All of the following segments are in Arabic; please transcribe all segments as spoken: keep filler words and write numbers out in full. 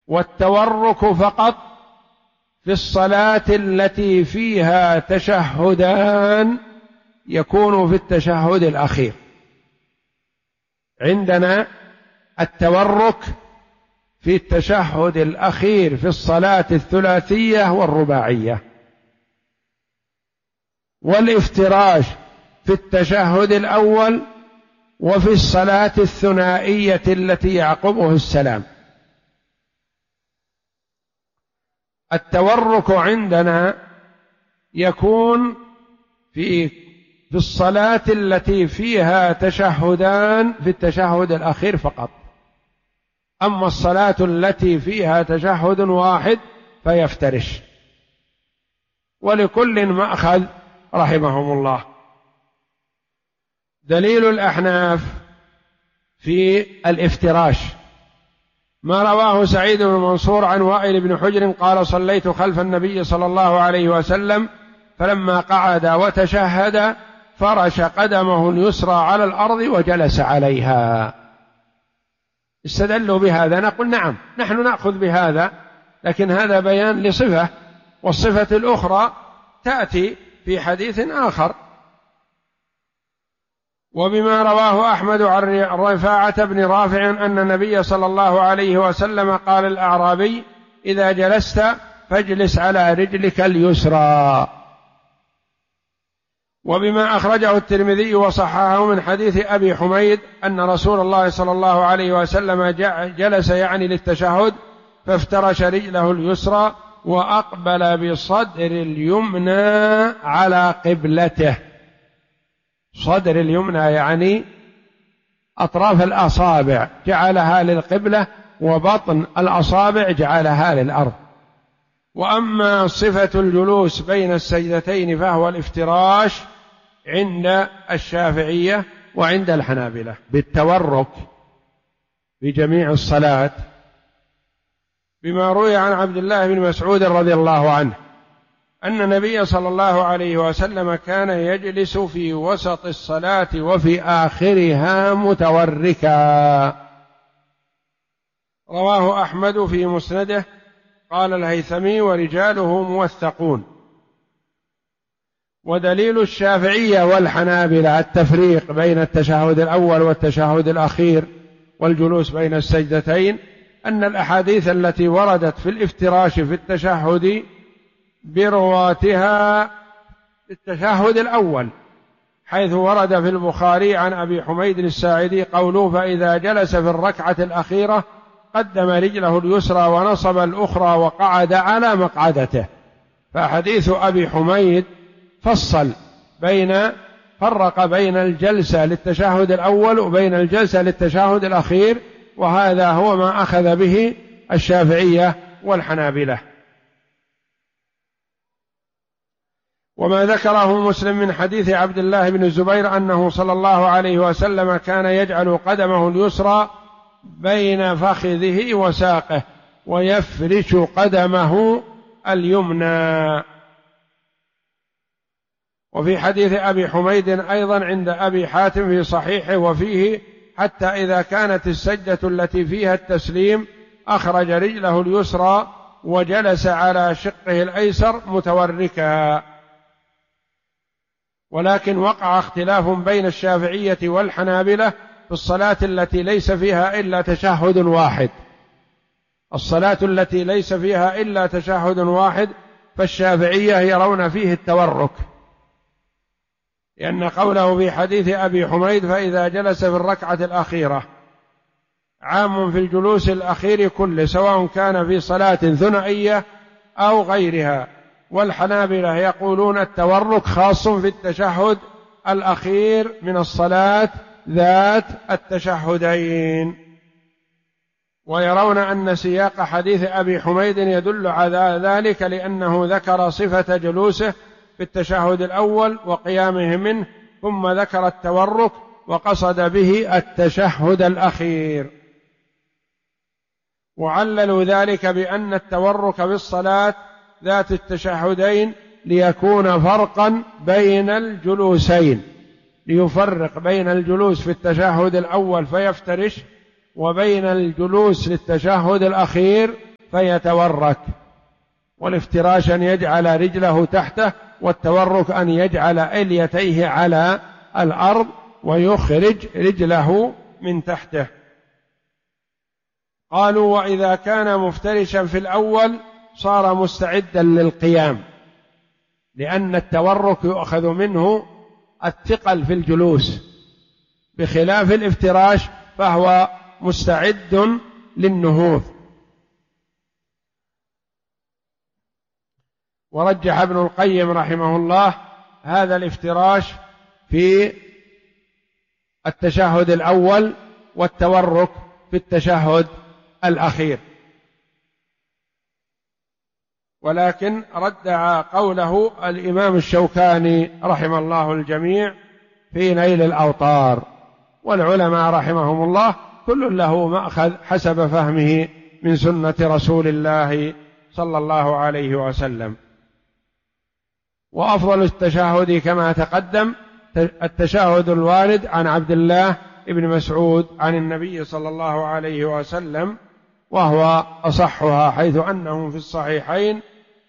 والتورك فقط في الصلاة التي فيها تشهدان يكون في التشهد الأخير. عندنا التورك في التشهد الأخير في الصلاة الثلاثية والرباعية، والافتراش في التشهد الأول وفي الصلاة الثنائية التي يعقبه السلام. التورك عندنا يكون في في الصلاة التي فيها تشهدان في التشهد الأخير فقط، أما الصلاة التي فيها تشهد واحد فيفترش، ولكل مأخذ رحمهم الله. دليل الأحناف في الافتراش ما رواه سعيد بن منصور عن وائل بن حجر قال: صليت خلف النبي صلى الله عليه وسلم فلما قعد وتشهد فرش قدمه اليسرى على الأرض وجلس عليها. استدلوا بهذا، نقول نعم نحن نأخذ بهذا، لكن هذا بيان لصفة، والصفة الأخرى تأتي في حديث آخر. وبما رواه أحمد عن رفاعة بن رافع أن النبي صلى الله عليه وسلم قال: الأعرابي إذا جلست فاجلس على رجلك اليسرى. وبما أخرجه الترمذي وصححه من حديث أبي حميد أن رسول الله صلى الله عليه وسلم جلس يعني للتشهد فافترش رجله اليسرى وأقبل بصدر اليمنى على قبلته. صدر اليمنى يعني أطراف الأصابع جعلها للقبلة، وبطن الأصابع جعلها للأرض. وأما صفة الجلوس بين السجدتين فهو الافتراش عند الشافعية وعند الحنابلة بالتورك في جميع الصلاة، بما روي عن عبد الله بن مسعود رضي الله عنه أن النبي صلى الله عليه وسلم كان يجلس في وسط الصلاة وفي آخرها متوركا. رواه أحمد في مسنده قال الهيثمي ورجاله موثقون. ودليل الشافعية والحنابلة التفريق بين التشهد الأول والتشهد الأخير والجلوس بين السجدتين، أن الأحاديث التي وردت في الافتراش في التشهد برواتها في التشهد الأول، حيث ورد في البخاري عن أبي حميد الساعدي قوله: فإذا جلس في الركعة الأخيرة قدم رجله اليسرى ونصب الأخرى وقعد على مقعدته. فحديث أبي حميد فصل بين فرق بين الجلسة للتشهد الأول وبين الجلسة للتشهد الأخير، وهذا هو ما أخذ به الشافعية والحنابلة. وما ذكره مسلم من حديث عبد الله بن الزبير أنه صلى الله عليه وسلم كان يجعل قدمه اليسرى بين فخذه وساقه ويفرش قدمه اليمنى. وفي حديث أبي حميد أيضا عند أبي حاتم في صحيحه وفيه: حتى إذا كانت السجدة التي فيها التسليم أخرج رجله اليسرى وجلس على شقه الأيسر متوركا. ولكن وقع اختلاف بين الشافعية والحنابلة في الصلاة التي ليس فيها إلا تشهد واحد. الصلاة التي ليس فيها إلا تشهد واحد فالشافعية يرون فيه التورك، لأن قوله في حديث أبي حميد: فإذا جلس في الركعة الأخيرة، عام في الجلوس الأخير كله سواء كان في صلاة ثنائية أو غيرها. والحنابلة يقولون التورك خاص في التشهد الأخير من الصلاة ذات التشهدين، ويرون أن سياق حديث أبي حميد يدل على ذلك، لأنه ذكر صفة جلوسه في التشهد الأول وقيامه منه، ثم ذكر التورك وقصد به التشهد الأخير. وعللوا ذلك بأن التورك بالصلاة ذات التشهدين ليكون فرقا بين الجلوسين، ليفرق بين الجلوس في التشهد الأول فيفترش وبين الجلوس للتشهد الأخير فيتورك. والافتراش أن يجعل رجله تحته، والتورك أن يجعل إليتيه على الأرض ويخرج رجله من تحته. قالوا وإذا كان مفترشا في الأول صار مستعدا للقيام، لأن التورك يؤخذ منه الثقل في الجلوس، بخلاف الافتراش فهو مستعد للنهوض. ورجح ابن القيم رحمه الله هذا الافتراش في التشهد الأول والتورك في التشهد الأخير، ولكن ردع قوله الإمام الشوكاني رحمه الله الجميع في نيل الأوطار. والعلماء رحمهم الله كل له مأخذ حسب فهمه من سنة رسول الله صلى الله عليه وسلم. وأفضل التشهد كما تقدم التشهد الوارد عن عبد الله بن مسعود عن النبي صلى الله عليه وسلم، وهو أصحها حيث أنه في الصحيحين،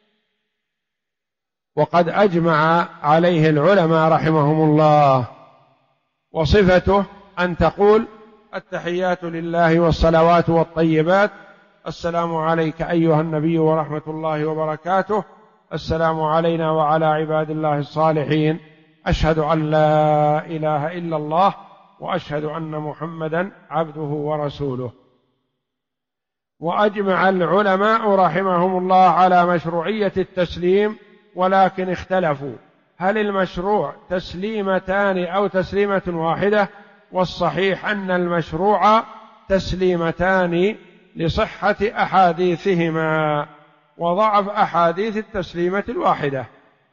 وقد أجمع عليه العلماء رحمهم الله. وصفته أن تقول التحيات لله والصلوات والطيبات، السلام عليك أيها النبي ورحمة الله وبركاته، السلام علينا وعلى عباد الله الصالحين، أشهد أن لا إله إلا الله وأشهد أن محمدا عبده ورسوله. وأجمع العلماء رحمهم الله على مشروعية التسليم، ولكن اختلفوا هل المشروع تسليمتان أو تسليمة واحدة؟ والصحيح أن المشروع تسليمتان لصحة أحاديثهما وضعف أحاديث التسليمة الواحدة.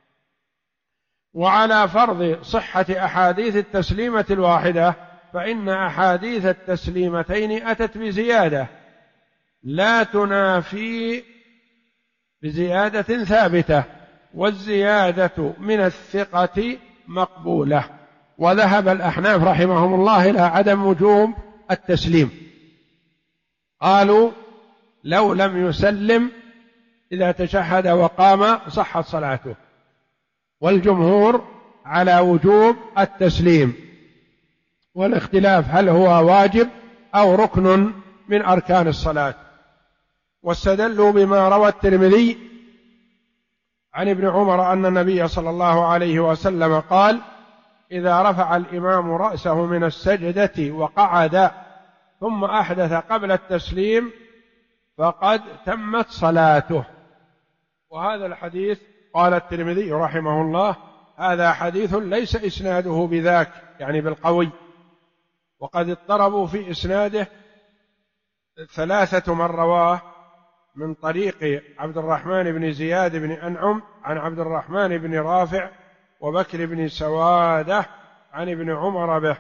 وعلى فرض صحة أحاديث التسليمة الواحدة فإن أحاديث التسليمتين أتت بزيادة لا تنافي بزيادة ثابتة، والزيادة من الثقة مقبولة. وذهب الأحناف رحمهم الله إلى عدم وجوب التسليم، قالوا لو لم يسلم إذا تشهد وقام صحت صلاته، والجمهور على وجوب التسليم، والاختلاف هل هو واجب أو ركن من أركان الصلاة. واستدلوا بما روى الترمذي عن ابن عمر أن النبي صلى الله عليه وسلم قال إذا رفع الإمام رأسه من السجدة وقعد ثم أحدث قبل التسليم فقد تمت صلاته. وهذا الحديث قال الترمذي رحمه الله هذا حديث ليس إسناده بذاك، يعني بالقوي، وقد اضطربوا في إسناده ثلاثة من رواه من طريق عبد الرحمن بن زياد بن أنعم عن عبد الرحمن بن رافع وبكر بن سوادة عن ابن عمر به،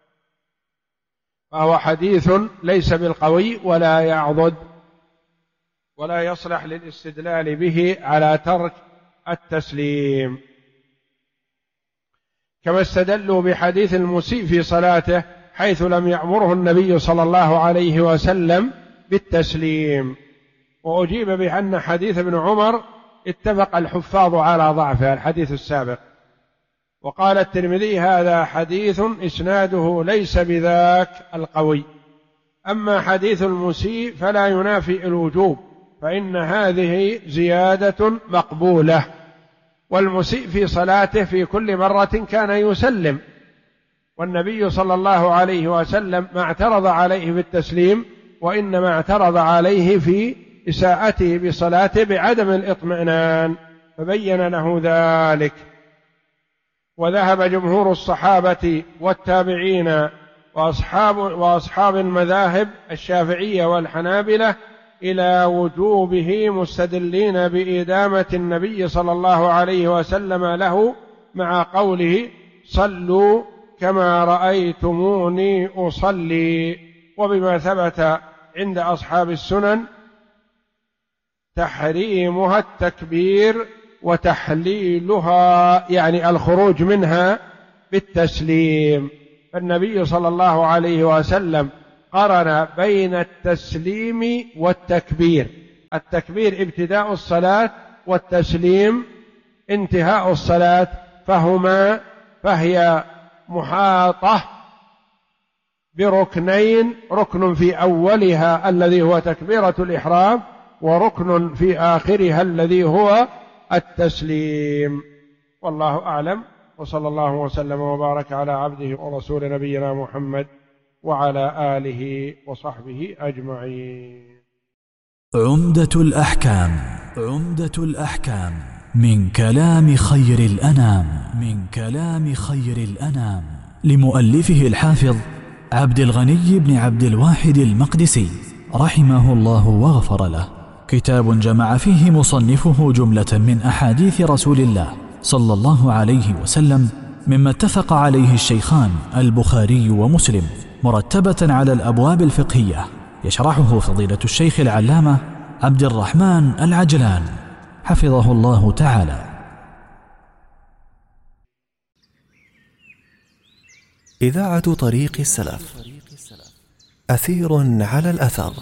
فهو حديث ليس بالقوي ولا يعضد ولا يصلح للاستدلال به على ترك التسليم. كما استدلوا بحديث المسيء في صلاته حيث لم يأمره النبي صلى الله عليه وسلم بالتسليم. وأجيب بأن حديث ابن عمر اتفق الحفاظ على ضعفه، الحديث السابق. وقال الترمذي هذا حديث إسناده ليس بذاك القوي. أما حديث المسيء فلا ينافي الوجوب، فإن هذه زيادة مقبولة، والمسيء في صلاته في كل مرة كان يسلم، والنبي صلى الله عليه وسلم ما اعترض عليه بالتسليم، وإنما اعترض عليه في إساءته بصلاته بعدم الإطمئنان، فبين له ذلك. وذهب جمهور الصحابة والتابعين وأصحاب, وأصحاب المذاهب الشافعية والحنابلة إلى وجوبه مستدلين بإدامة النبي صلى الله عليه وسلم له مع قوله صلوا كما رأيتموني أصلي، وبما ثبت عند أصحاب السنن تحريمها التكبير وتحليلها يعني الخروج منها بالتسليم. فالنبي صلى الله عليه وسلم قرن بين التسليم والتكبير، التكبير ابتداء الصلاة والتسليم انتهاء الصلاة، فهما فهي محاطة بركنين، ركن في أولها الذي هو تكبيرة الإحرام، وركن في آخرها الذي هو التسليم. والله أعلم، وصلى الله وسلم وبارك على عبده ورسول نبينا محمد وعلى آله وصحبه أجمعين. عمدة الأحكام. عمدة الأحكام من كلام خير الأنام. من كلام خير الأنام لمؤلفه الحافظ عبد الغني بن عبد الواحد المقدسي رحمه الله وغفر له. كتاب جمع فيه مصنفه جملة من أحاديث رسول الله صلى الله عليه وسلم مما اتفق عليه الشيخان البخاري ومسلم، مرتبة على الأبواب الفقهية، يشرحه فضيلة الشيخ العلامة عبد الرحمن العجلان حفظه الله تعالى. إذاعة طريق السلف، أثير على الأثر.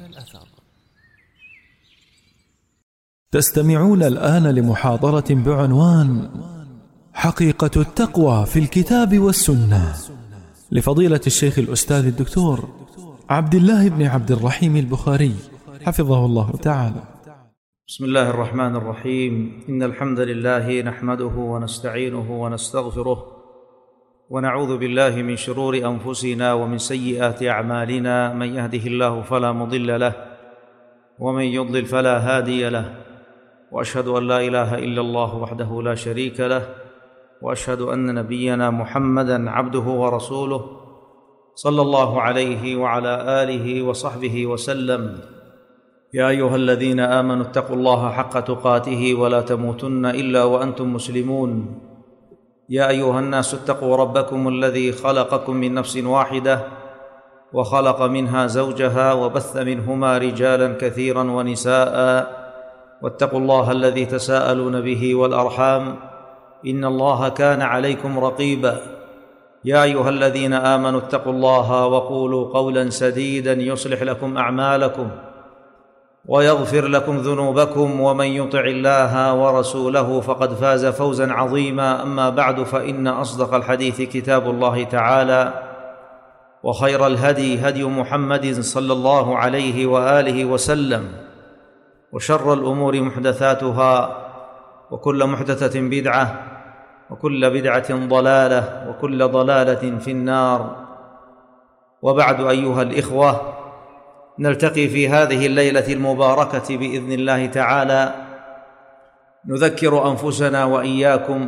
تستمعون الآن لمحاضرة بعنوان حقيقة التقوى في الكتاب والسنة لفضيلة الشيخ الأستاذ الدكتور عبد الله بن عبد الرحيم البخاري حفظه الله تعالى. بسم الله الرحمن الرحيم. إن الحمد لله نحمده ونستعينه ونستغفره ونعوذ بالله من شرور أنفسنا ومن سيئات أعمالنا، من يهده الله فلا مضل له ومن يضلل فلا هادي له، وأشهد أن لا إله إلا الله وحده لا شريك له، وأشهد أن نبينا محمدًا عبده ورسوله صلى الله عليه وعلى آله وصحبه وسلم. يا أيها الذين آمنوا اتقوا الله حق تقاته ولا تموتن إلا وأنتم مسلمون. يا أيها الناس اتقوا ربكم الذي خلقكم من نفس واحدة وخلق منها زوجها وبث منهما رجالا كثيرا ونساء، واتقوا الله الذي تساءلون به والأرحام إن الله كان عليكم رقيبا. يا أيها الذين آمنوا اتقوا الله وقولوا قولا سديدا يصلح لكم أعمالكم ويغفر لكم ذنوبكم، ومن يطع الله ورسوله فقد فاز فوزا عظيما. أما بعد، فإن أصدق الحديث كتاب الله تعالى، وخير الهدي هدي محمد صلى الله عليه وآله وسلم، وشر الأمور محدثاتها، وكل محدثة بدعة، وكل بدعة ضلالة، وكل ضلالة في النار. وبعد، أيها الإخوة، نلتقي في هذه الليلة المباركة بإذن الله تعالى، نذكر أنفسنا وإياكم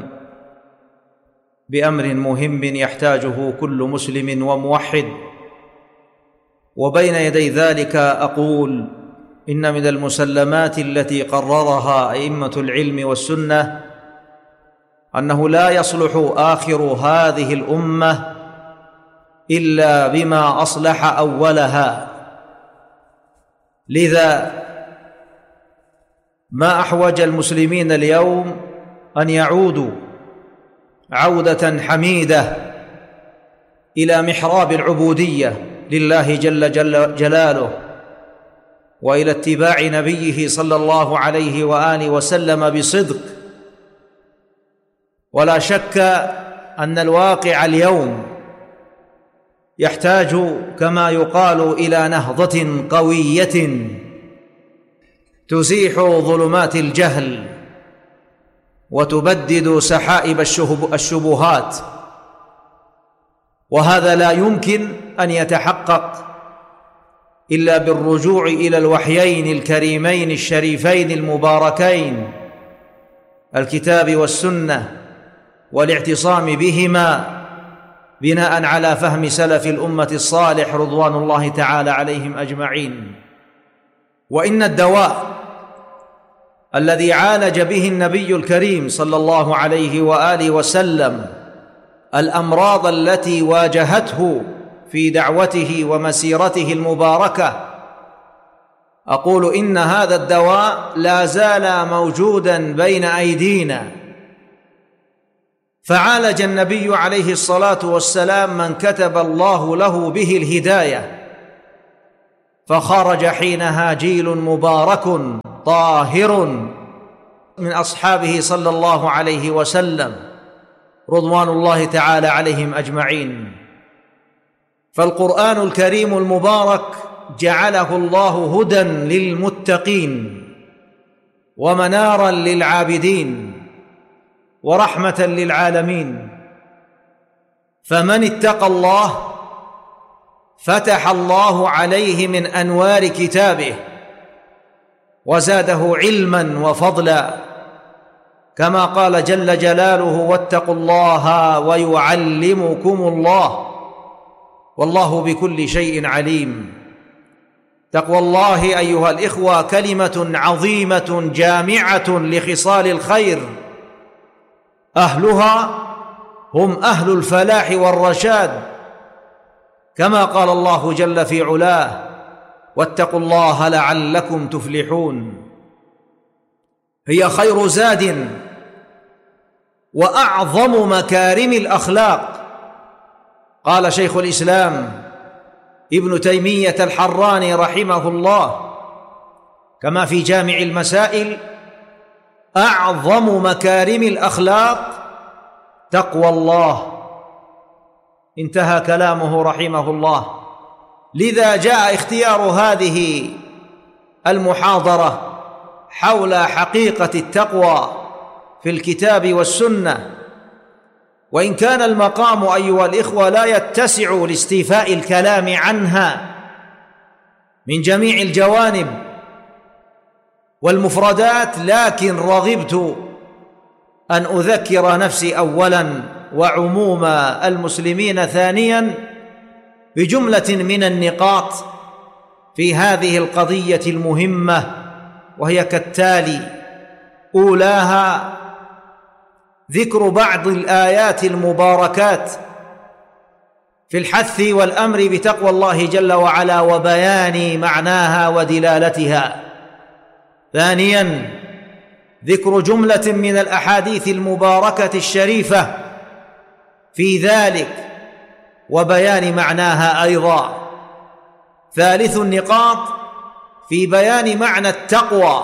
بأمر مهم يحتاجه كل مسلم وموحد. وبين يدي ذلك أقول إن من المسلمات التي قررها أئمة العلم والسنة أنه لا يصلح آخر هذه الأمة إلا بما أصلح أولها. لذا ما أحوج المسلمين اليوم أن يعودوا عودة حميدة إلى محراب العبودية لله جل, جل جلاله، وإلى اتباع نبيه صلى الله عليه وآله وسلم بصدق. ولا شك أن الواقع اليوم يحتاج كما يقال إلى نهضة قوية تزيح ظلمات الجهل وتبدد سحائب الشبهات، وهذا لا يمكن أن يتحقق إلا بالرجوع إلى الوحيين الكريمين الشريفين المباركين، الكتاب والسنة، والاعتصام بهما بناء على فهم سلف الأمة الصالح رضوان الله تعالى عليهم أجمعين. وإن الدواء الذي عالج به النبي الكريم صلى الله عليه وآله وسلم الأمراض التي واجهته في دعوته ومسيرته المباركة، أقول إن هذا الدواء لا زال موجوداً بين أيدينا. فعالج النبي عليه الصلاة والسلام من كتب الله له به الهداية، فخرج حينها جيل مبارك طاهر من أصحابه صلى الله عليه وسلم رضوان الله تعالى عليهم أجمعين. فالقرآن الكريم المبارك جعله الله هدى للمتقين ومنارا للعابدين ورحمة للعالمين. فمن اتقى الله فتح الله عليه من أنوار كتابه وزاده علما وفضلا، كما قال جل جلاله: واتقوا الله ويعلمكم الله والله بكل شيء عليم. تقوى الله أيها الإخوة كلمة عظيمة جامعة لخصال الخير، أهلها هم أهل الفلاح والرشاد، كما قال الله جل في علاه: واتقوا الله لعلكم تفلحون. هي خير زاد وأعظم مكارم الأخلاق. قال شيخ الإسلام ابن تيمية الحراني رحمه الله كما في جامع المسائل: أعظم مكارم الأخلاق تقوى الله. انتهى كلامه رحمه الله. لذا جاء اختيار هذه المحاضرة حول حقيقة التقوى في الكتاب والسنة، وإن كان المقام أيها الإخوة لا يتسع لاستيفاء الكلام عنها من جميع الجوانب والمفردات، لكن رغبت أن أذكر نفسي أولاً وعموم المسلمين ثانياً بجملة من النقاط في هذه القضية المهمة، وهي كالتالي: أولاها ذكر بعض الآيات المباركات في الحث والأمر بتقوى الله جل وعلا وبيان معناها ودلالتها. ثانياً ذكر جملة من الأحاديث المباركة الشريفة في ذلك وبيان معناها أيضا. ثالث النقاط في بيان معنى التقوى.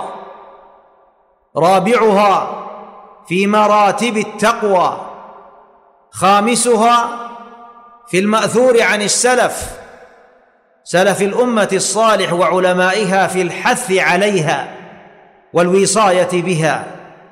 رابعها في مراتب التقوى. خامسها في المأثور عن السلف، سلف الأمة الصالح وعلمائها، في الحث عليها والوصاية بها.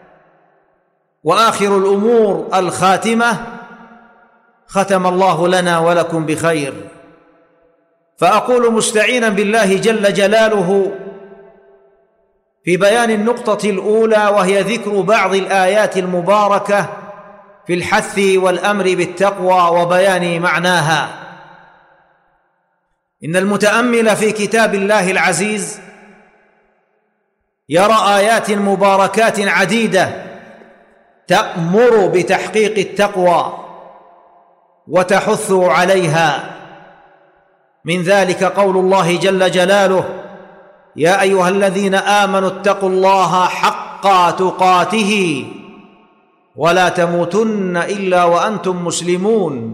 وآخر الأمور الخاتمة، ختم الله لنا ولكم بخير. فأقول مستعينا بالله جل جلاله في بيان النقطة الأولى، وهي ذكر بعض الآيات المباركة في الحث والأمر بالتقوى وبيان معناها. إن المتأمل في كتاب الله العزيز يرى آيات مباركات عديدة تأمر بتحقيق التقوى وتحث عليها. من ذلك قول الله جل جلاله: يا أيها الذين آمنوا اتقوا الله حق تقاته ولا تموتن إلا وأنتم مسلمون.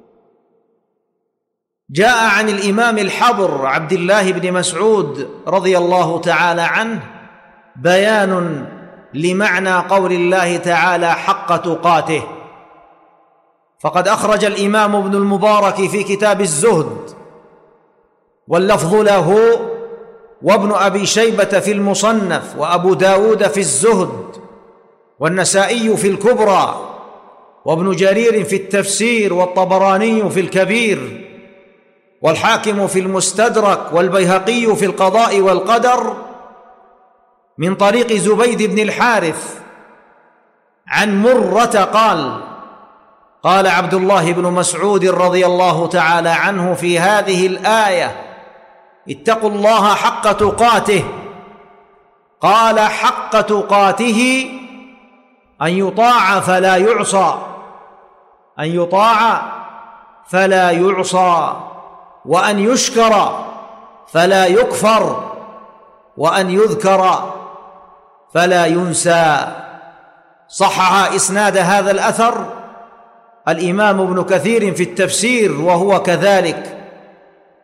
جاء عن الإمام الحبر عبد الله بن مسعود رضي الله تعالى عنه بيان لمعنى قول الله تعالى حق تقاته. فقد أخرج الإمام ابن المبارك في كتاب الزهد، واللفظ له، وابن أبي شيبة في المصنف، وأبو داود في الزهد، والنسائي في الكبرى، وابن جرير في التفسير، والطبراني في الكبير، والحاكم في المستدرك، والبيهقي في القضاء والقدر، من طريق زبيد بن الحارث عن مرة قال: قال عبد الله بن مسعود رضي الله تعالى عنه في هذه الآية: اتقوا الله حق تقاته. قال: حق تقاته أن يطاع فلا يعصى، أن يطاع فلا يعصى، وأن يشكر فلا يكفر، وأن يذكر فلا ينسى. صحح إسناد هذا الأثر الإمام ابن كثير في التفسير وهو كذلك،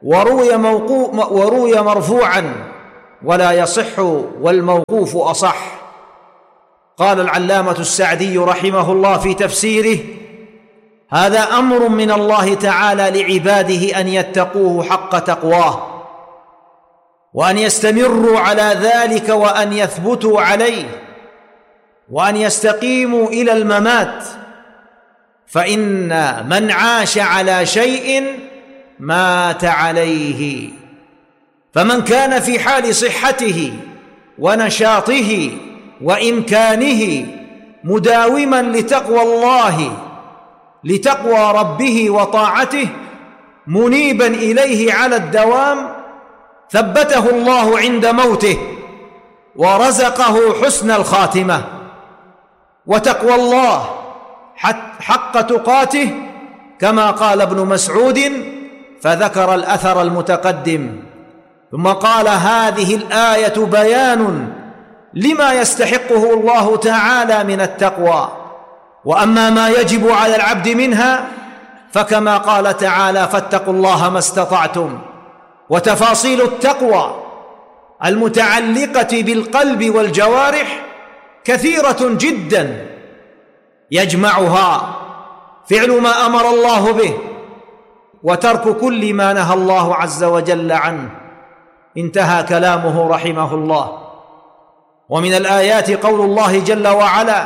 وروي, موقوف وروي مرفوعا ولا يصح والموقوف أصح. قال العلامة السعدي رحمه الله في تفسيره: هذا أمر من الله تعالى لعباده أن يتقوه حق تقواه، وأن يستمروا على ذلك، وأن يثبتوا عليه، وأن يستقيموا إلى الممات، فإن من عاش على شيء مات عليه. فمن كان في حال صحته ونشاطه وإمكانه مداوما لتقوى الله، لتقوى ربه وطاعته، منيبا إليه على الدوام، ثبته الله عند موته ورزقه حسن الخاتمة وتقوى الله حق تقاته، كما قال ابن مسعود، فذكر الأثر المتقدم، ثم قال: هذه الآية بيان لما يستحقه الله تعالى من التقوى، وأما ما يجب على العبد منها فكما قال تعالى: فاتقوا الله ما استطعتم. وتفاصيل التقوى المتعلقة بالقلب والجوارح كثيرة جدا، يجمعها فعل ما أمر الله به وترك كل ما نهى الله عز وجل عنه. انتهى كلامه رحمه الله. ومن الآيات قول الله جل وعلا: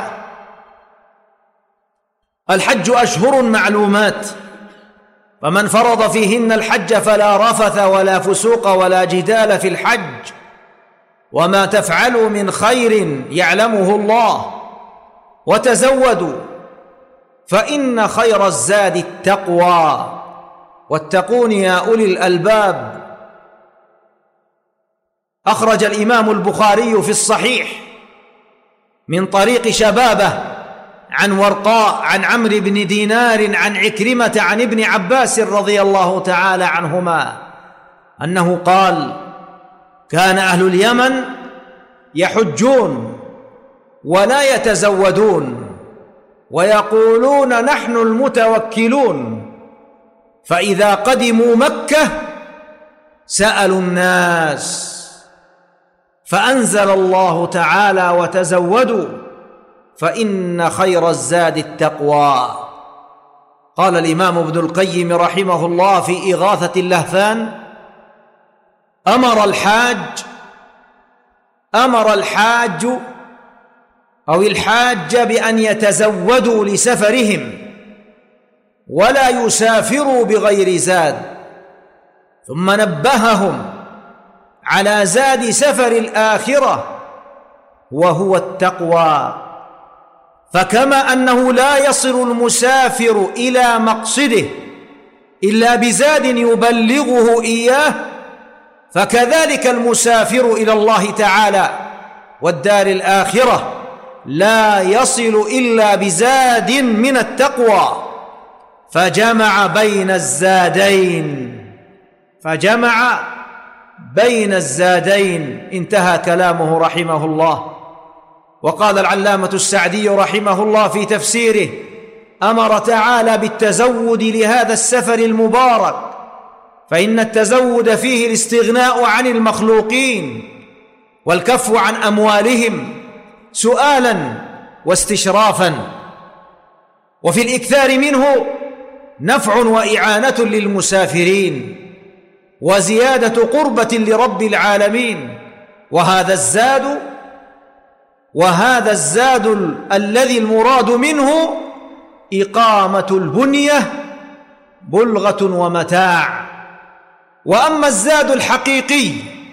الحج أشهر معلومات، فمن فرض فيهن الحج فلا رفث ولا فسوق ولا جدال في الحج، وما تفعلوا من خير يعلمه الله، وتزودوا فإن خير الزاد التقوى، واتقون يا أولي الألباب. أخرج الإمام البخاري في الصحيح من طريق شبابه عن ورقاء عن عمرو بن دينار عن عكرمة عن ابن عباس رضي الله تعالى عنهما أنه قال: كان أهل اليمن يحجون ولا يتزودون، ويقولون: نحن المتوكلون. فإذا قدموا مكة سألوا الناس، فأنزل الله تعالى: وتزودوا فإن خير الزاد التقوى. قال الإمام ابن القيم رحمه الله في إغاثة اللهفان: أمر الحاج أمر الحاج أو الحاج بأن يتزودوا لسفرهم ولا يسافروا بغير زاد، ثم نبههم على زاد سفر الآخرة وهو التقوى. فكما أنه لا يصل المسافر إلى مقصده إلا بزاد يبلغه إياه، فكذلك المسافر إلى الله تعالى والدار الآخرة لا يصل إلا بزاد من التقوى. فجمع بين الزادين فجمع بين الزادين انتهى كلامه رحمه الله. وقال العلامة السعدي رحمه الله في تفسيره: أمر تعالى بالتزود لهذا السفر المبارك، فإن التزود فيه الاستغناء عن المخلوقين والكف عن أموالهم سؤالا واستشرافا، وفي الإكثار منه نفع وإعانة للمسافرين وزيادة قربة لرب العالمين. وهذا الزاد وهذا الزاد ال الذي المراد منه إقامة البنية بلغة ومتاع. وأما الزاد الحقيقي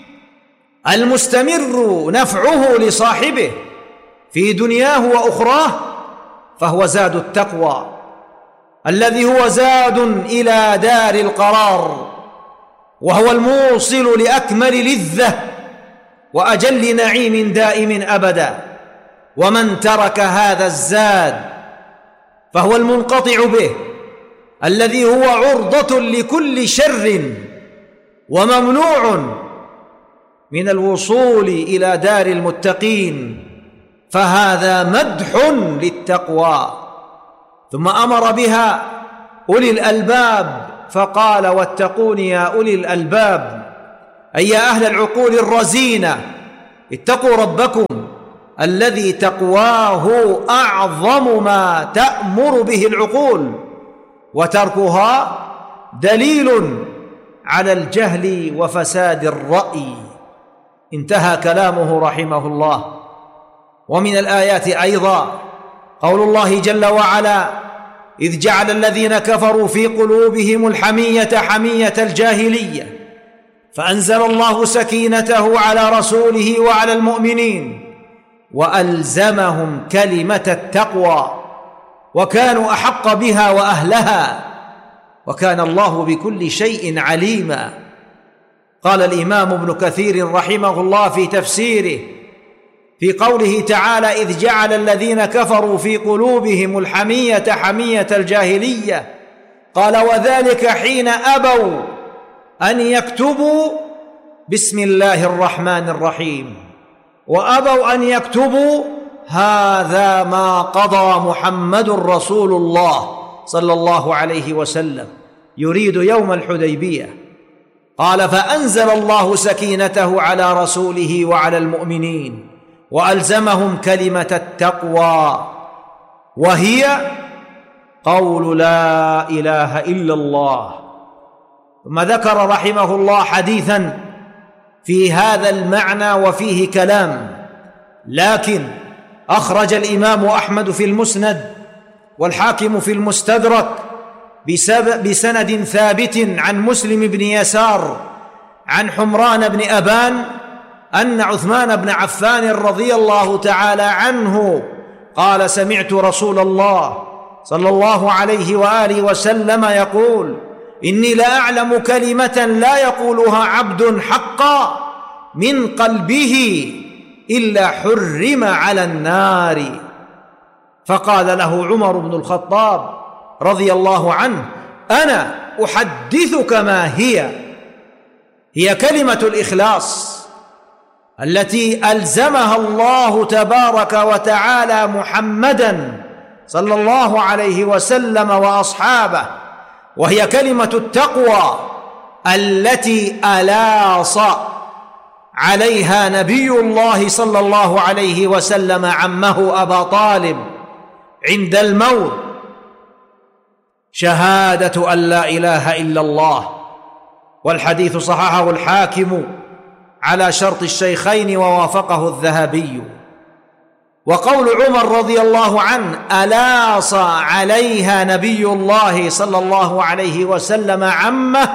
المستمر نفعه لصاحبه في دنياه وأخراه فهو زاد التقوى، الذي هو زاد إلى دار القرار، وهو الموصل لأكمل لذة وأجل نعيم دائم أبدا. ومن ترك هذا الزاد فهو المنقطع به، الذي هو عرضة لكل شر وممنوع من الوصول إلى دار المتقين، فهذا مدح للتقوى. ثم أمر بها أولي الألباب فقال واتقون يا أولي الألباب، أي يا أهل العقول الرزينة اتقوا ربكم الذي تقواه أعظم ما تأمر به العقول، وتركها دليل على الجهل وفساد الرأي. انتهى كلامه رحمه الله. ومن الآيات أيضا قول الله جل وعلا: إذ جعل الذين كفروا في قلوبهم الحمية حمية الجاهلية فأنزل الله سكينته على رسوله وعلى المؤمنين وألزمهم كلمة التقوى وكانوا أحق بها وأهلها وكان الله بكل شيء عليما. قال الإمام ابن كثير رحمه الله في تفسيره في قوله تعالى: إذ جعل الذين كفروا في قلوبهم الحمية حمية الجاهلية، قال: وذلك حين أبوا أن يكتبوا بسم الله الرحمن الرحيم، وأبوا أن يكتبوا هذا ما قضى محمد رسول الله صلى الله عليه وسلم، يريد يوم الحديبية. قال: فأنزل الله سكينته على رسوله وعلى المؤمنين وألزمهم كلمة التقوى، وهي قول لا إله إلا الله. ثم ذكر رحمه الله حديثا في هذا المعنى وفيه كلام، لكن أخرج الإمام أحمد في المسند والحاكم في المستدرك بسند ثابت عن مسلم بن يسار عن حمران بن أبان أن عثمان بن عفان رضي الله تعالى عنه قال: سمعت رسول الله صلى الله عليه وآله وسلم يقول: إني لأعلم كلمة لا يقولها عبد حقا من قلبه إلا حرم على النار. فقال له عمر بن الخطاب رضي الله عنه: أنا أحدثك ما هي. هي كلمة الإخلاص التي ألزمها الله تبارك وتعالى محمدًا صلى الله عليه وسلم وأصحابه، وهي كلمة التقوى التي ألاص عليها نبي الله صلى الله عليه وسلم عمه أبا طالب عند الموت: شهادة أن لا إله إلا الله. والحديث صححه الحاكم على شرط الشيخين ووافقه الذهبي. وقول عمر رضي الله عنه: ألاص عليها نبي الله صلى الله عليه وسلم عمه،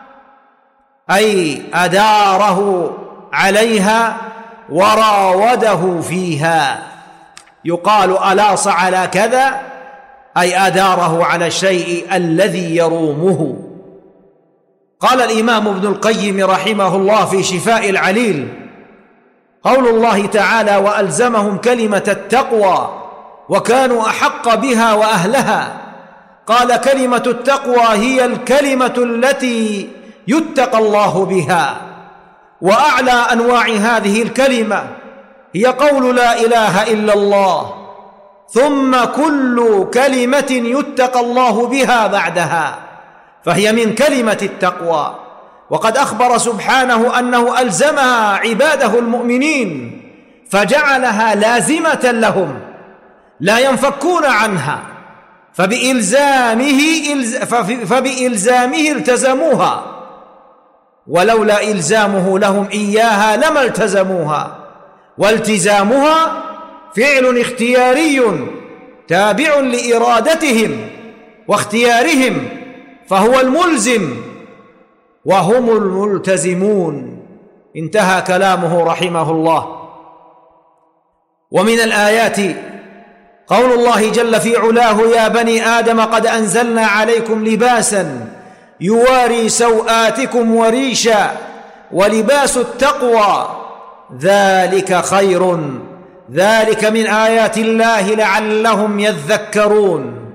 أي أداره عليها وراوده فيها. يقال ألاص على كذا أي أداره على الشيء الذي يرومه. قال الإمام ابن القيم رحمه الله في شفاء العليل: قول الله تعالى: وألزمهم كلمة التقوى وكانوا أحق بها وأهلها. قال: كلمة التقوى هي الكلمة التي يتقى الله بها، وأعلى أنواع هذه الكلمة هي قول لا إله إلا الله، ثم كل كلمة يتقى الله بها بعدها، فهي من كلمة التقوى. وقد أخبر سبحانه أنه ألزمها عباده المؤمنين فجعلها لازمة لهم لا ينفكون عنها، فبإلزامه, فبإلزامه التزموها، ولولا إلزامه لهم إياها لما التزموها. والتزامها فعل اختياري تابع لإرادتهم واختيارهم، فهو الملزم وهم الملتزمون. انتهى كلامه رحمه الله. ومن الآيات قول الله جل في علاه: يا بني آدم قد أنزلنا عليكم لباسا يواري سوآتكم وريشا ولباس التقوى ذلك خير، ذلك من آيات الله لعلهم يذكرون.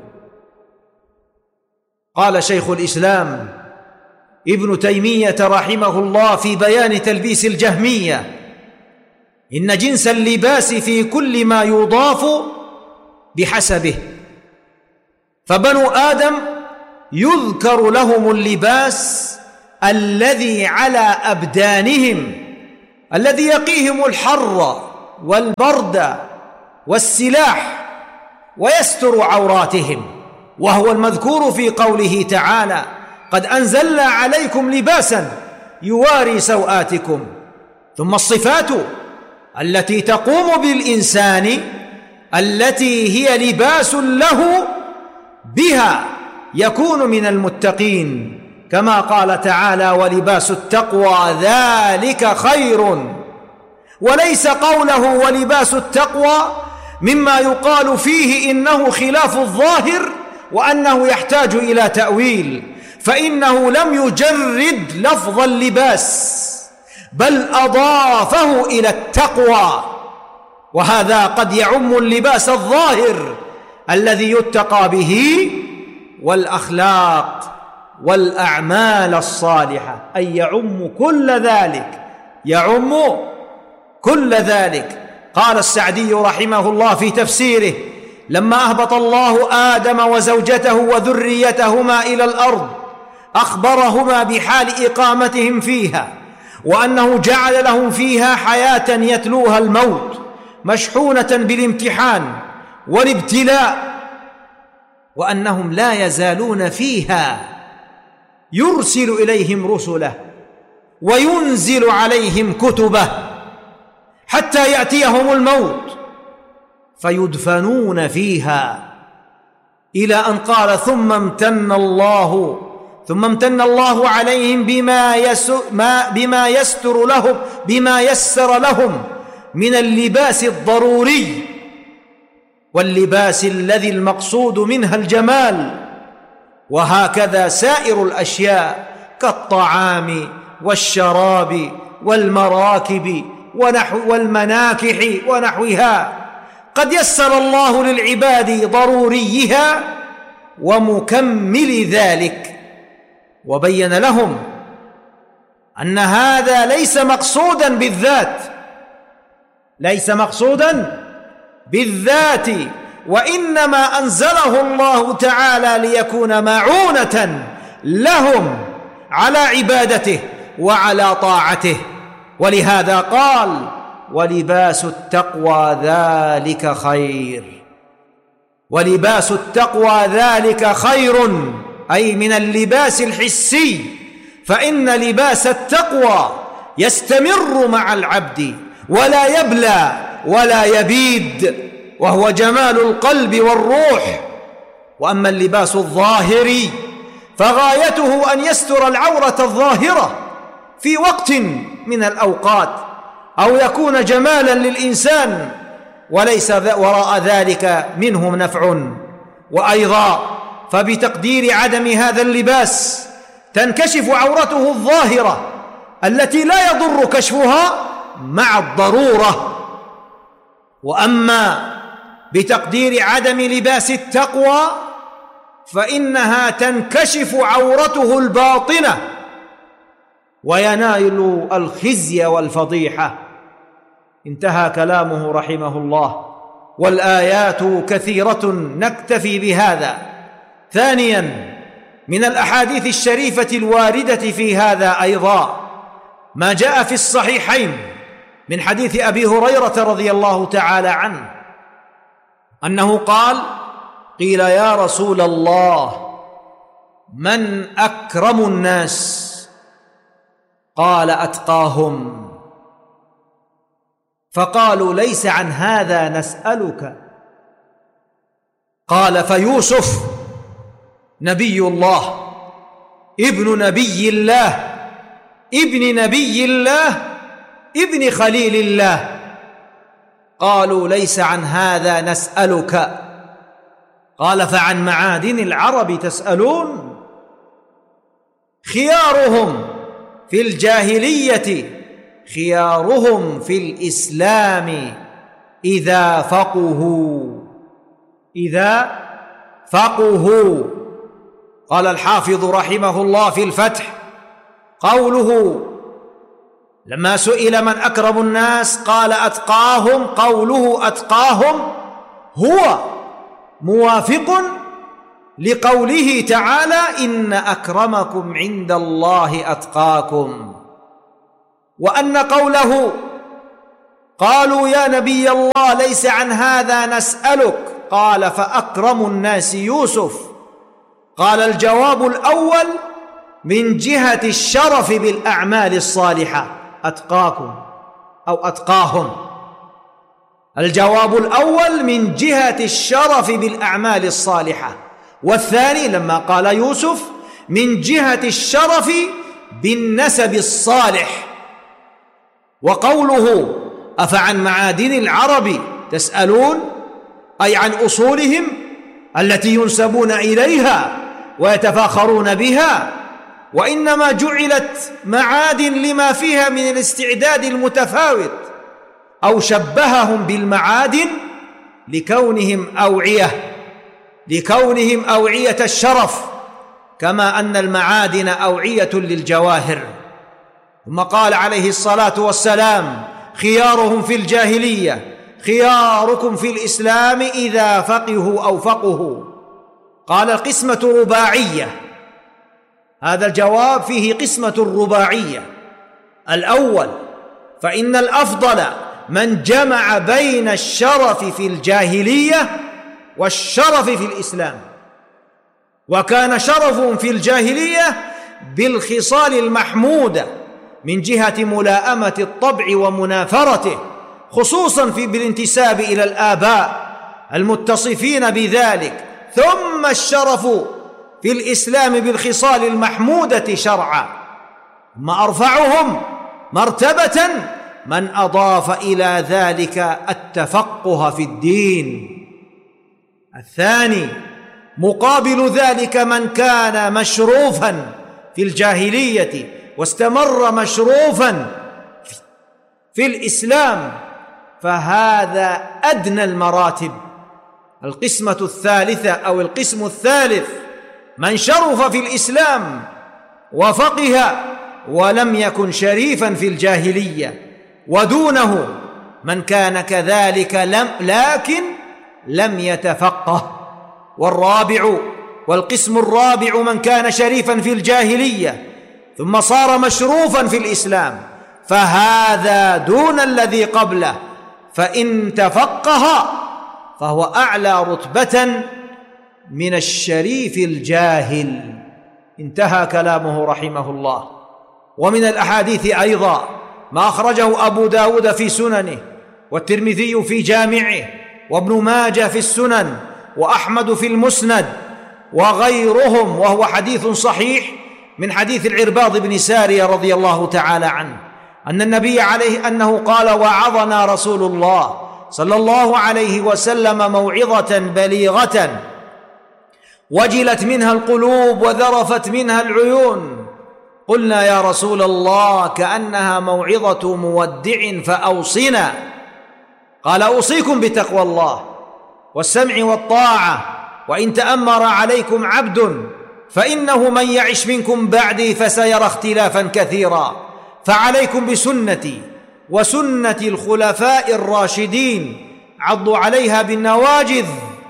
قال شيخ الإسلام ابن تيمية رحمه الله في بيان تلبيس الجهمية: إن جنس اللباس في كل ما يضاف بحسبه، فبنو آدم يذكر لهم اللباس الذي على أبدانهم الذي يقيهم الحر والبرد والسلاح ويستر عوراتهم، وهو المذكور في قوله تعالى: قد أنزلنا عليكم لباسا يواري سوآتكم. ثم الصفات التي تقوم بالإنسان التي هي لباس له بها يكون من المتقين، كما قال تعالى: ولباس التقوى ذلك خير. وليس قوله ولباس التقوى مما يقال فيه إنه خلاف الظاهر وأنه يحتاج إلى تأويل، فإنه لم يجرد لفظ اللباس بل أضافه إلى التقوى، وهذا قد يعم اللباس الظاهر الذي يتقى به والأخلاق والأعمال الصالحة، أي يعم كل ذلك، يعم كل ذلك. قال السعدي رحمه الله في تفسيره: لما أهبط الله آدم وزوجته وذريتهما إلى الأرض أخبرهما بحال إقامتهم فيها، وأنه جعل لهم فيها حياة يتلوها الموت مشحونة بالامتحان والابتلاء، وأنهم لا يزالون فيها يرسل إليهم رسله وينزل عليهم كتبه حتى يأتيهم الموت فيدفنون فيها، إلى أن قال: ثم امتن الله ثم امتن الله عليهم بما بما يستر لهم بما يسر لهم من اللباس الضروري، واللباس الذي المقصود منها الجمال، وهكذا سائر الأشياء كالطعام والشراب والمراكب ونحو والمناكح ونحوها، قد يسر الله للعباد ضروريها ومكمل ذلك، وبين لهم أن هذا ليس مقصودا بالذات ليس مقصودا بالذات وإنما أنزله الله تعالى ليكون معونة لهم على عبادته وعلى طاعته. ولهذا قال: ولباس التقوى ذلك خير. ولباس التقوى ذلك خير، أي من اللباس الحسي، فإن لباس التقوى يستمر مع العبد ولا يبلى ولا يبيد، وهو جمال القلب والروح. وأما اللباس الظاهري فغايته أن يستر العورة الظاهرة في وقت من الأوقات، أو يكون جمالا للإنسان وليس وراء ذلك منه نفع. وأيضا فبتقدير عدم هذا اللباس تنكشف عورته الظاهرة التي لا يضر كشفها مع الضرورة. وأما بتقدير عدم لباس التقوى فإنها تنكشف عورته الباطنة وينال الخزي والفضيحة. انتهى كلامه رحمه الله، والآيات كثيرة، نكتفي بهذا. ثانيا، من الأحاديث الشريفة الواردة في هذا أيضا ما جاء في الصحيحين من حديث أبي هريرة رضي الله تعالى عنه أنه قال: قيل يا رسول الله من أكرم الناس؟ قال: أتقاهم. فقالوا: ليس عن هذا نسألك. قال: فيوسف نبي الله ابن نبي الله ابن نبي الله ابن خليل الله. قالوا: ليس عن هذا نسألك. قال: فعن معادن العرب تسألون؟ خيارهم في الجاهلية خيارهم في الإسلام إذا فقهوا إذا فقهوا. قال الحافظ رحمه الله في الفتح: قوله لما سئل من أكرم الناس قال: أتقاهم، قوله أتقاهم هو موافق لقوله تعالى: إن أكرمكم عند الله أتقاكم. وأن قوله: قالوا يا نبي الله ليس عن هذا نسألك، قال: فأكرم الناس يوسف. قال: الجواب الأول من جهة الشرف بالأعمال الصالحة، أتقاكم أو أتقاهم. الجواب الأول من جهة الشرف بالأعمال الصالحة، والثاني لما قال يوسف من جهة الشرف بالنسب الصالح. وقوله: أفعن معادن العرب تسألون، أي عن أصولهم التي ينسبون إليها ويتفاخرون بها، وإنما جعلت معادن لما فيها من الاستعداد المتفاوت، أو شبههم بالمعادن لكونهم أوعية لكونهم أوعية الشرف، كما أن المعادن أوعية للجواهر. ثم قال عليه الصلاة والسلام: خيارهم في الجاهلية خياركم في الإسلام إذا فقهوا أو فقهوا. قال: القسمة رباعية، هذا الجواب فيه قسمة رباعية. الأول: فإن الأفضل من جمع بين الشرف في الجاهلية والشرف في الإسلام، وكان شرفهم في الجاهلية بالخصال المحمودة من جهة ملاءمة الطبع ومنافرته، خصوصا في بالانتساب إلى الآباء المتصفين بذلك، ثم الشرف في الإسلام بالخصال المحمودة شرعا. ثم أرفعهم مرتبة من أضاف إلى ذلك التفقه في الدين. الثاني: مقابل ذلك من كان مشروفا في الجاهلية واستمر مشروفا في الإسلام، فهذا أدنى المراتب. القسمة الثالثة أو القسم الثالث: من شرف في الإسلام وفقه ولم يكن شريفا في الجاهلية، ودونه من كان كذلك لم لكن لم يتفقه. والرابع والقسم الرابع: من كان شريفا في الجاهلية ثم صار مشروفا في الإسلام، فهذا دون الذي قبله، فإن تفقه فهو أعلى رتبة من الشريف الجاهل. انتهى كلامه رحمه الله. ومن الأحاديث أيضا ما أخرجه أبو داود في سننه، والترمذي في جامعه، وابن ماجه في السنن، وأحمد في المسند وغيرهم، وهو حديث صحيح من حديث العرباض بن سارية رضي الله تعالى عنه أن النبي عليه أنه قال: وعظنا رسول الله صلى الله عليه وسلم موعظة بليغة وجلت منها القلوب وذرفت منها العيون. قلنا: يا رسول الله كأنها موعظة مودع فأوصنا. قال: أوصيكم بتقوى الله والسمع والطاعة، وإن تأمر عليكم عبد فإنه من يعش منكم بعدي فسيرى اختلافا كثيرا، فعليكم بسنتي وسنة الخلفاء الراشدين، عضوا عليها بالنواجذ،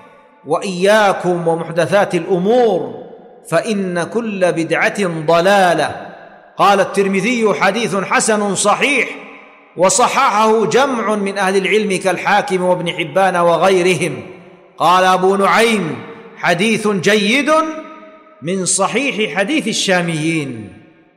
وإياكم ومحدثات الأمور فإن كل بدعة ضلالة. قال الترمذي: حديث حسن صحيح، وصححه جمع من أهل العلم كالحاكم وابن حبان وغيرهم. قال أبو نعيم: حديث جيد من صحيح حديث الشاميين.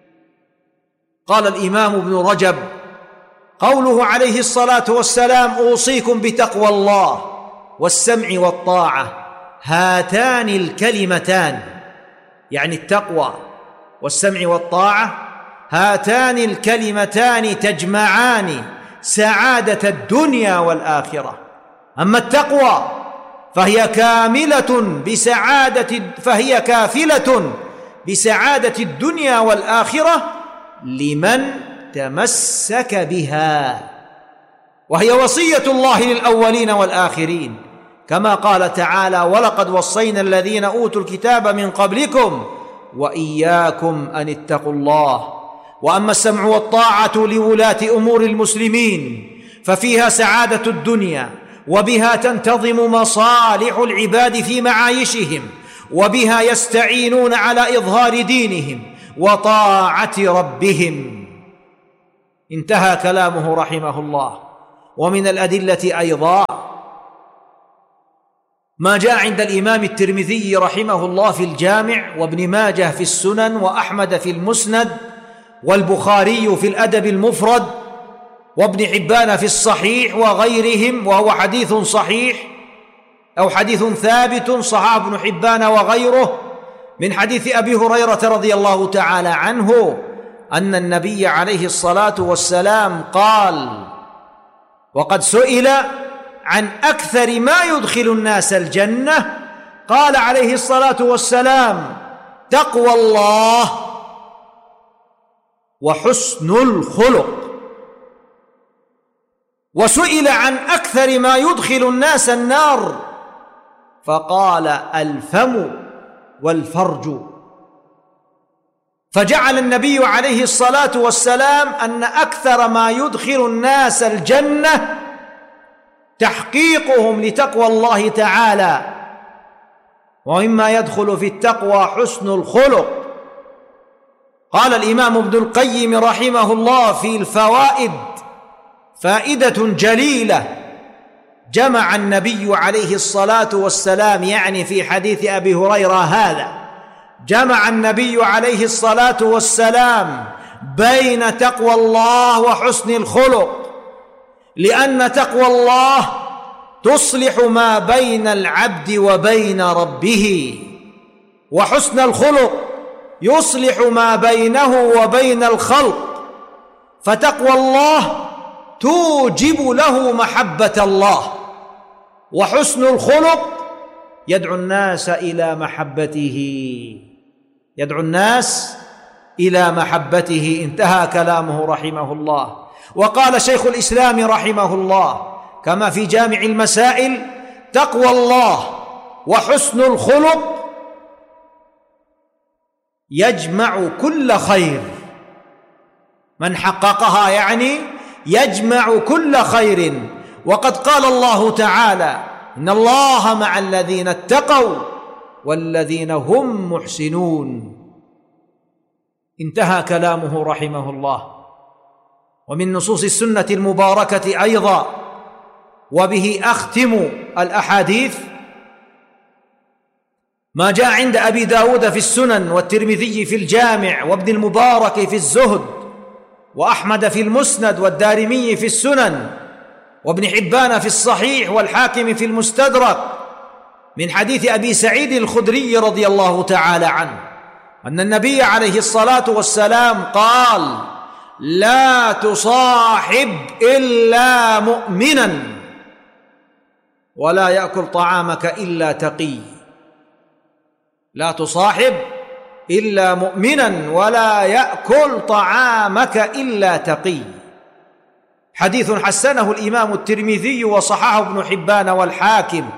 قال الإمام ابن رجب: قوله عليه الصلاة والسلام: أوصيكم بتقوى الله والسمع والطاعة، هاتان الكلمتان، يعني التقوى والسمع والطاعة، هاتان الكلمتان تجمعان سعادة الدنيا والآخرة. أما التقوى فهي كاملة بسعادة فهي كافلة بسعادة الدنيا والآخرة لمن تمسك بها، وهي وصية الله للأولين والآخرين، كما قال تعالى: ولقد وصينا الذين أوتوا الكتاب من قبلكم وإياكم أن اتقوا الله. وأما السمع والطاعة لولاة أمور المسلمين ففيها سعادة الدنيا، وبها تنتظم مصالح العباد في معايشهم، وبها يستعينون على إظهار دينهم وطاعة ربهم. انتهى كلامه رحمه الله. ومن الأدلة أيضا ما جاء عند الإمام الترمذي رحمه الله في الجامع، وابن ماجه في السنن، وأحمد في المسند، والبخاري في الأدب المفرد، وابن حبان في الصحيح وغيرهم، وهو حديث صحيح أو حديث ثابت صححه ابن حبان وغيره، من حديث أبي هريرة رضي الله تعالى عنه أن النبي عليه الصلاة والسلام قال: وقد سئل عن أكثر ما يدخل الناس الجنة، قال عليه الصلاة والسلام: تقوى الله وحسن الخلق. وسئل عن أكثر ما يدخل الناس النار، فقال: الفم والفرج. فجعل النبي عليه الصلاة والسلام أن أكثر ما يدخل الناس الجنة تحقيقهم لتقوى الله تعالى، ومما يدخل في التقوى حسن الخلق. قال الإمام ابن القيم رحمه الله في الفوائد فائدة جليلة، جمع النبي عليه الصلاة والسلام، يعني في حديث أبي هريرة هذا، جمع النبي عليه الصلاة والسلام بين تقوى الله وحسن الخلق، لأن تقوى الله تصلح ما بين العبد وبين ربه، وحسن الخلق يصلح ما بينه وبين الخلق. فتقوى الله توجب له محبة الله، وحسن الخلق يدعو الناس إلى محبته، يدعو الناس إلى محبته. انتهى كلامه رحمه الله. وقال شيخ الإسلام رحمه الله كما في جامع المسائل: تقوى الله وحسن الخلق يجمع كل خير. من حققها يعني يجمع كل خير. وقد قال الله تعالى: إن الله مع الذين اتقوا والذين هم محسنون. انتهى كلامه رحمه الله. ومن نصوص السنة المباركة أيضا، وبه أختم الأحاديث، ما جاء عند أبي داود في السنن، والترمذي في الجامع، وابن المبارك في الزهد، وأحمد في المسند، والدارمي في السنن، وابن حبان في الصحيح، والحاكم في المستدرك، من حديث أبي سعيد الخدري رضي الله تعالى عنه أن النبي عليه الصلاة والسلام قال: لا تصاحب إلا مؤمنا ولا يأكل طعامك إلا تقي. لا تصاحب إلا مؤمنا ولا يأكل طعامك إلا تقي. حديث حسنه الإمام الترمذي وصححه ابن حبان والحاكم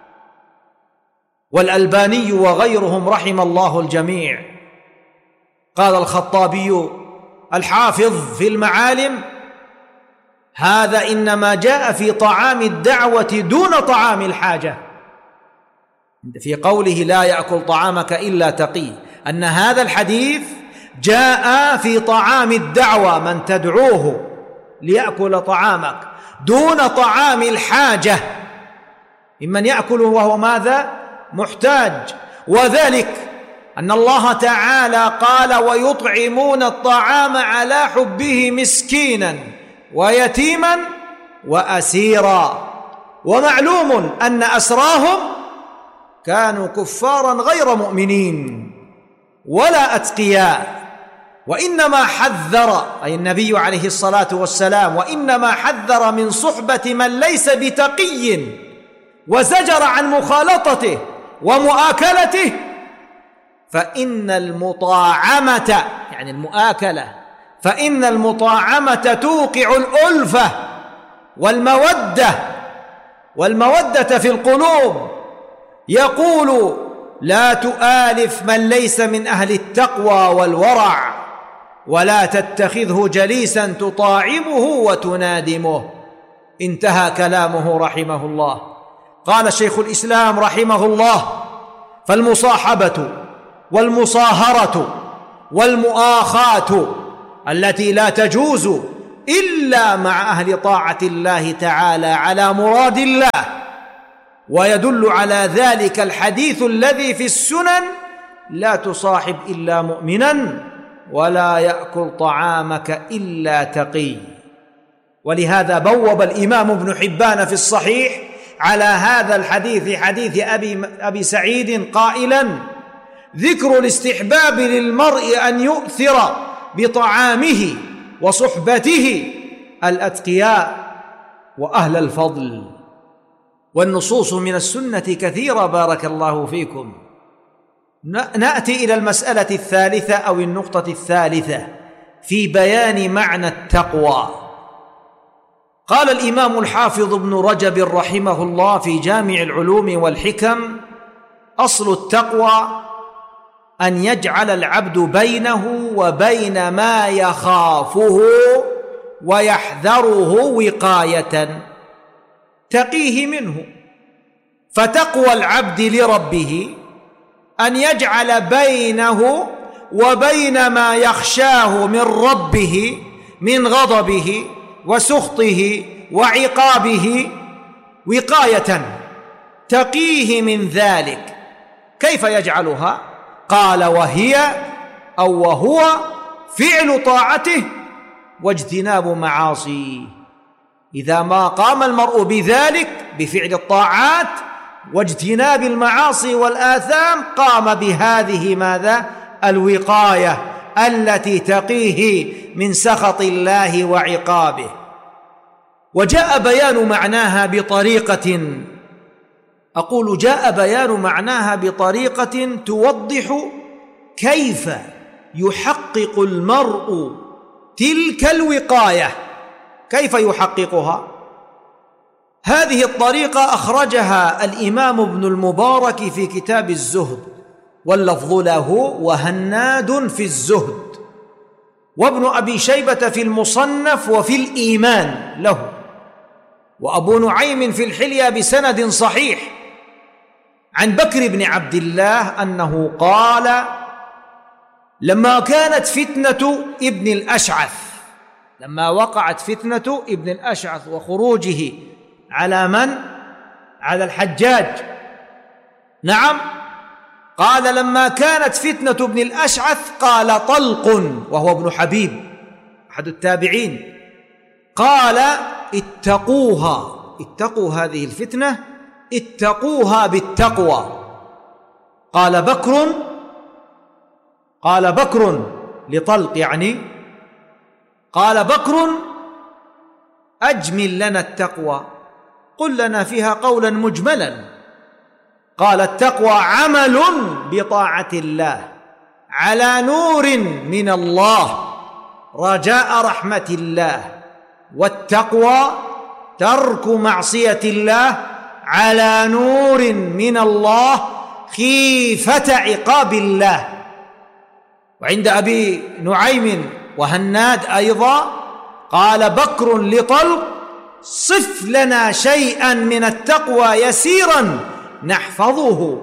والألباني وغيرهم رحم الله الجميع. قال الخطابي الحافظ في المعالم: هذا إنما جاء في طعام الدعوة دون طعام الحاجة. في قوله لا يأكل طعامك إلا تقي، أن هذا الحديث جاء في طعام الدعوة، من تدعوه ليأكل طعامك، دون طعام الحاجة، ممن يأكل وهو ماذا؟ محتاج. وذلك أن الله تعالى قال: ويطعمون الطعام على حبه مسكينا ويتيما وأسيرا. ومعلوم أن أسراهم كانوا كفارا غير مؤمنين ولا أتقياء، وإنما حذر، أي النبي عليه الصلاة والسلام، وإنما حذر من صحبة من ليس بتقي، وزجر عن مخالطته ومؤاكلته. فإن المطاعمة، يعني المؤاكلة، فإن المطاعمة توقع الألفة والمودة والمودة في القلوب. يقول: لا تؤالف من ليس من أهل التقوى والورع، ولا تتخذه جليسا تطاعمه وتنادمه. انتهى كلامه رحمه الله. قال شيخ الإسلام رحمه الله: فالمصاحبة والمصاهرة والمؤاخاة التي لا تجوز إلا مع أهل طاعة الله تعالى على مراد الله، ويدل على ذلك الحديث الذي في السنن: لا تصاحب إلا مؤمنا ولا يأكل طعامك إلا تقي. ولهذا بوب الإمام ابن حبان في الصحيح على هذا الحديث، حديث أبي, أبي سعيد، قائلا: ذكر الاستحباب للمرء أن يؤثر بطعامه وصحبته الأتقياء وأهل الفضل. والنصوص من السنة كثيرة بارك الله فيكم. نأتي إلى المسألة الثالثة أو النقطة الثالثة في بيان معنى التقوى. قال الإمام الحافظ ابن رجب رحمه الله في جامع العلوم والحكم: أصل التقوى أن يجعل العبد بينه وبين ما يخافه ويحذره وقاية تقيه منه. فتقوى العبد لربه أن يجعل بينه وبين ما يخشاه من ربه من غضبه وسخطه وعقابه وقاية تقيه من ذلك. كيف يجعلها؟ قال: وهي أو وهو فعل طاعته واجتناب معاصيه. إذا ما قام المرء بذلك، بفعل الطاعات واجتناب المعاصي والآثام، قام بهذه ماذا؟ الوقاية التي تقيه من سخط الله وعقابه. وجاء بيان معناها بطريقة، أقول جاء بيان معناها بطريقة توضح كيف يحقق المرء تلك الوقاية. كيف يحققها؟ هذه الطريقة أخرجها الإمام ابن المبارك في كتاب الزهد، واللفظ له: وهناد في الزهد، وابن أبي شيبة في المصنف وفي الإيمان له، وأبو نعيم في الحلية بسند صحيح عن بكر بن عبد الله أنه قال: لما كانت فتنة ابن الأشعث، لما وقعت فتنة ابن الأشعث وخروجه على من؟ على الحجاج. نعم، قال: لما كانت فتنة ابن الأشعث، قال طلق وهو ابن حبيب أحد التابعين، قال: اتقوها، اتقوا هذه الفتنة، اتقوها بالتقوى. قال بكر قال بكر لطلق يعني قال بكر: أجمل لنا التقوى، قل لنا فيها قولا مجملا. قال: التقوى عمل بطاعة الله على نور من الله رجاء رحمة الله، والتقوى ترك معصية الله على نور من الله خيفة عقاب الله. وعند أبي نعيم وهناد أيضا قال بكر لطلق: صف لنا شيئا من التقوى يسيرا نحفظه.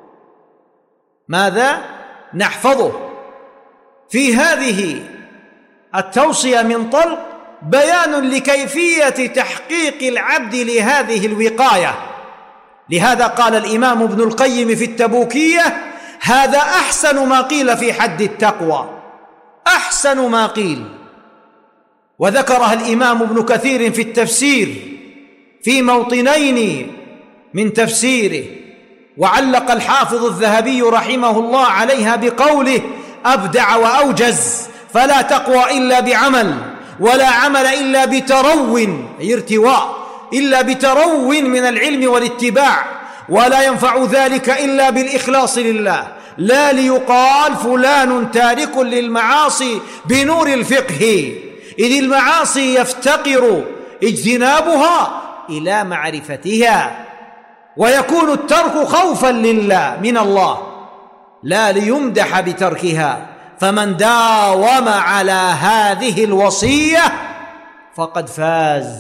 ماذا؟ نحفظه. في هذه التوصية من طلق بيان لكيفية تحقيق العبد لهذه الوقاية. لهذا قال الإمام ابن القيم في التبوكية: هذا أحسن ما قيل في حد التقوى، أحسن ما قيل. وذكرها الإمام ابن كثير في التفسير في موطنين من تفسيره، وعلق الحافظ الذهبي رحمه الله عليها بقوله: أبدع وأوجز، فلا تقوى إلا بعمل، ولا عمل إلا بترو، أي ارتواء، إلا بترو من العلم والاتباع، ولا ينفع ذلك إلا بالإخلاص لله، لا ليقال فلان تارك للمعاصي بنور الفقه، إذ المعاصي يفتقر اجتنابها إلى معرفتها، ويكون الترك خوفا لله من الله لا ليمدح بتركها. فمن داوم على هذه الوصية فقد فاز،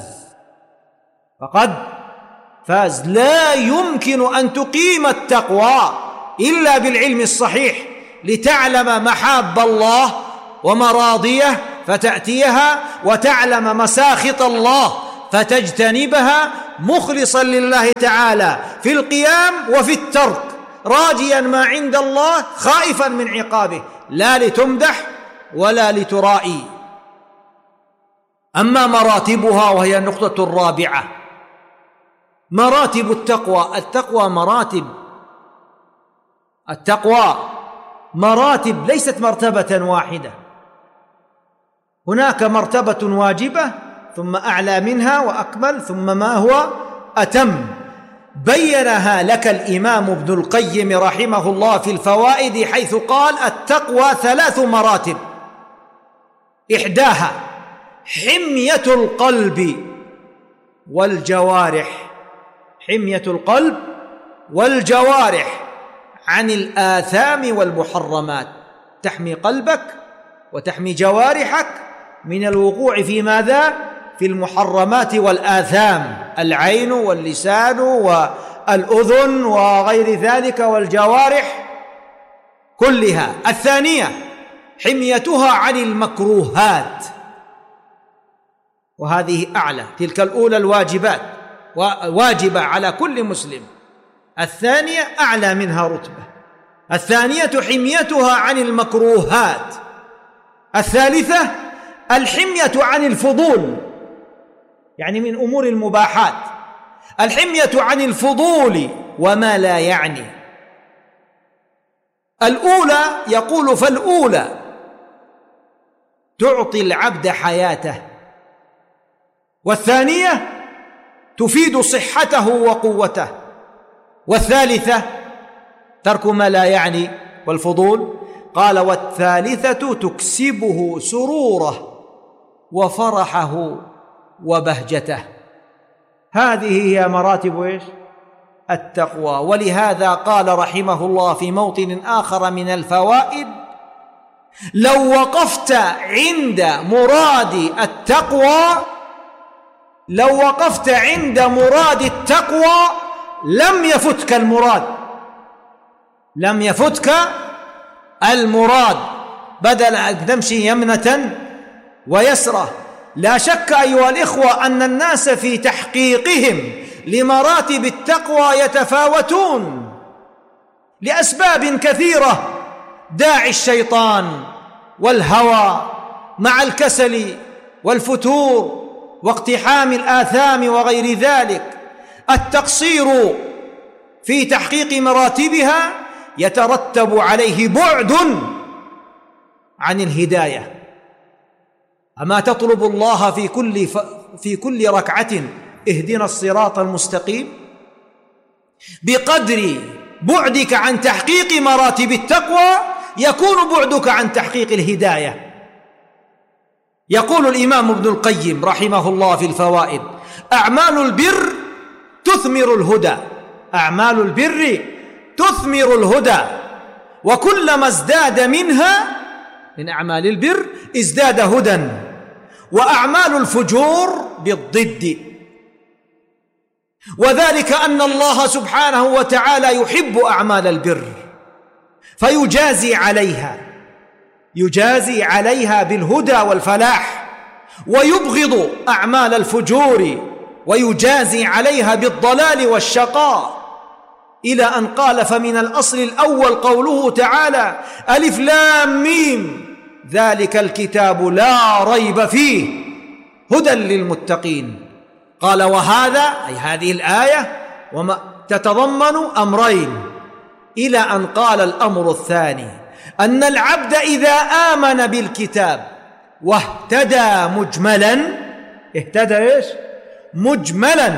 فقد فاز. لا يمكن أن تقيم التقوى إلا بالعلم الصحيح، لتعلم محاب الله ومراضيه فتأتيها، وتعلم مساخط الله فتجتنبها، مخلصا لله تعالى في القيام وفي الترك، راجيا ما عند الله، خائفا من عقابه، لا لتمدح ولا لترائي. أما مراتبها، وهي النقطة الرابعة، مراتب التقوى. التقوى مراتب، التقوى مراتب، ليست مرتبة واحدة. هناك مرتبة واجبة، ثم أعلى منها وأكمل، ثم ما هو أتم. بينها لك الإمام ابن القيم رحمه الله في الفوائد، حيث قال: التقوى ثلاث مراتب، إحداها حمية القلب والجوارح، حمية القلب والجوارح عن الآثام والمحرمات، تحمي قلبك وتحمي جوارحك من الوقوع في ماذا؟ في المحرمات والآثام، العين واللسان والأذن وغير ذلك والجوارح كلها. الثانية حميتها عن المكروهات، وهذه أعلى، تلك الأولى الواجبات واجبة على كل مسلم، الثانية أعلى منها رتبة. الثانية حميتها عن المكروهات. الثالثة الحمية عن الفضول، يعني من أمور المباحات، الحمية عن الفضول وما لا يعني. الأولى يقول: فالأولى تعطي العبد حياته، والثانية تفيد صحته وقوته، والثالثة ترك ما لا يعني والفضول. قال: والثالثة تكسبه سروره وفرحه وبهجته. هذه هي مراتب إيش؟ التقوى. ولهذا قال رحمه الله في موطن آخر من الفوائد: لو وقفت عند مراد التقوى لو وقفت عند مراد التقوى لم يفتك المراد، لم يفتك المراد، بدل أن تمشي يمنة ويسرة. لا شك أيها الإخوة أن الناس في تحقيقهم لمراتب التقوى يتفاوتون لأسباب كثيرة، داعي الشيطان والهوى مع الكسل والفتور واقتحام الآثام وغير ذلك. التقصير في تحقيق مراتبها يترتب عليه بعد عن الهداية. أما تطلب الله في كل ف... في كل ركعة اهدنا الصراط المستقيم؟ بقدر بعدك عن تحقيق مراتب التقوى يكون بعدك عن تحقيق الهداية. يقول الإمام ابن القيم رحمه الله في الفوائد: أعمال البر تثمر الهدى، أعمال البر تثمر الهدى، وكلما ازداد منها من أعمال البر ازداد هدى، وأعمال الفجور بالضد. وذلك أن الله سبحانه وتعالى يحب أعمال البر فيجازي عليها، يجازي عليها بالهدى والفلاح، ويبغض أعمال الفجور ويجازي عليها بالضلال والشقاء، إلى أن قال: فمن الأصل الأول قوله تعالى: ألف لام ميم ذلك الكتاب لا ريب فيه هدى للمتقين. قال: وهذا أي هذه الآية وما تتضمن أمرين، إلى أن قال الأمر الثاني: أن العبد إذا آمن بالكتاب واهتدى مجملا، اهتدى إيش؟ مجملا،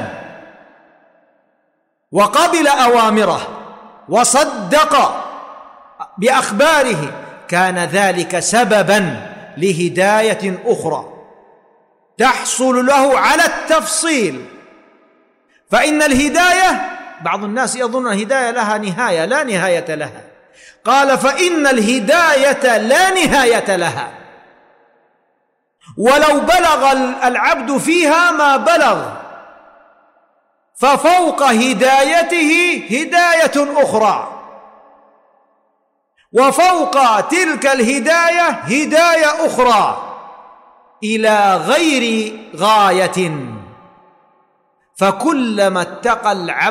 وقبل أوامره وصدق بأخباره، كان ذلك سببا لهداية أخرى تحصل له على التفصيل. فإن الهداية، بعض الناس يظن الهداية لها نهاية، لا نهاية لها. قال: فإن الهداية لا نهاية لها، ولو بلغ العبد فيها ما بلغ، ففوق هدايته هداية أخرى وفوق تلك الهداية هداية أخرى إلى غير غاية. فكلما اتقى العبد